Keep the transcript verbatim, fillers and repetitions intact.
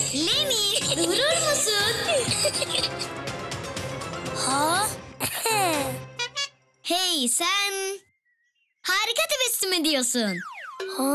Lemi, durur musun? Ha? Hey sen! Harika tebessüm ediyorsun. Ha?